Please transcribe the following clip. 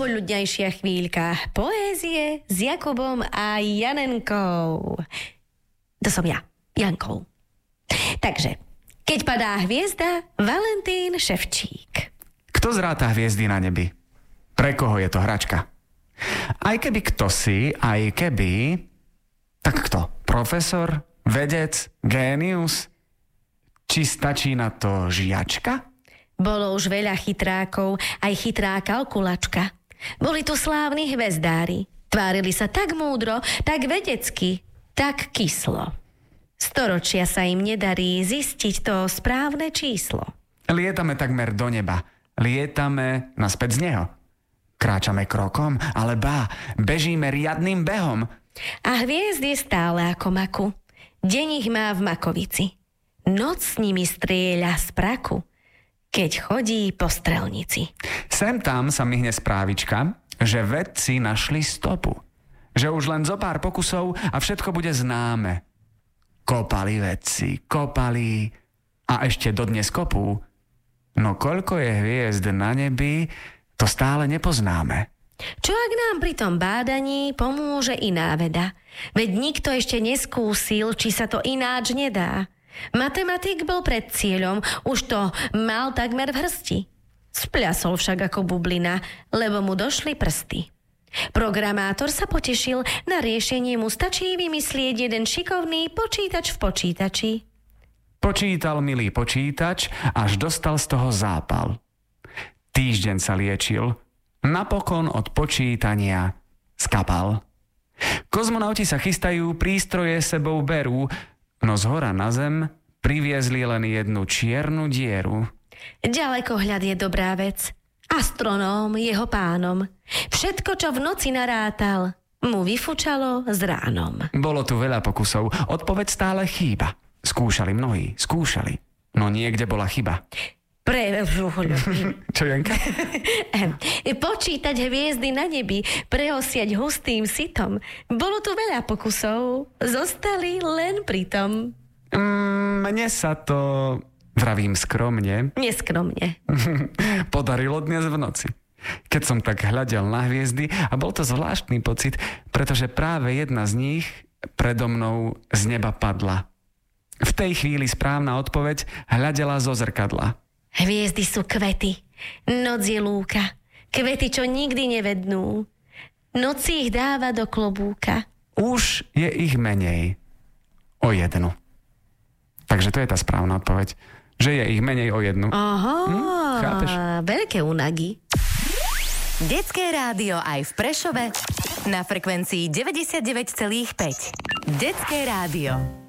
Popoludňajšia chvíľka poézie s Jakubom a Janenkou. To som ja, Jankou. Takže, keď padá hviezda, Valentín Ševčík. Kto zráta hviezdy na nebi? Pre koho je to hračka? Aj keby kto si, aj keby... Tak kto? Profesor? Vedec? Génius? Či stačí na to žiačka? Bolo už veľa chytrákov, aj chytrá kalkulačka. Boli tu slávni hvezdári. Tvárili sa tak múdro, tak vedecky, tak kyslo. Storočia sa im nedarí zistiť to správne číslo. Lietame takmer do neba. Lietame naspäť z neho. Kráčame krokom, ale bežíme riadnym behom. A hviezd je stále ako maku. Deň ich má v makovici. Noc s nimi strieľa z praku, keď chodí po strelnici. Sem tam sa myhne správička, že vedci našli stopu. Že už len zo pár pokusov a všetko bude známe. Kopali vedci, kopali a ešte dodnes kopú. No koľko je hviezd na nebi, to stále nepoznáme. Čo ak nám pri tom bádaní pomôže iná veda? Veď nikto ešte neskúsil, či sa to ináč nedá. Matematik bol pred cieľom, už to mal takmer v hrsti. Spľasol však ako bublina, lebo mu došli prsty. Programátor sa potešil, na riešenie mu stačí vymyslieť jeden šikovný počítač v počítači. Počítal milý počítač, až dostal z toho zápal. Týždeň sa liečil, napokon od počítania skapal. Kozmonauti sa chystajú, prístroje sebou berú, no zhora na zem priviezli len jednu čiernu dieru. Ďalekohľad je dobrá vec. Astronóm jeho pánom. Všetko, čo v noci narátal, mu vyfučalo s ránom. Bolo tu veľa pokusov, odpoveď stále chýba. Skúšali mnohí, no niekde bola chyba. Čo, Janka? Počítať hviezdy na nebi, preosiať hustým sitom. Bolo tu veľa pokusov, zostali len pri tom. Mne sa to, vravím skromne, neskromne, podarilo dnes v noci. Keď som tak hľadel na hviezdy a bol to zvláštny pocit, pretože práve jedna z nich predo mnou z neba padla. V tej chvíli správna odpoveď hľadela zo zrkadla. Hviezdy sú kvety, noc je lúka, kvety, čo nikdy nevednú. Noc ich dáva do klobúka. Už je ich menej o jednu. Takže to je tá správna odpoveď, že je ich menej o jednu. Aha, chápeš? Veľké únagy. Detské rádio aj v Prešove na frekvencii 99,5. Detské rádio.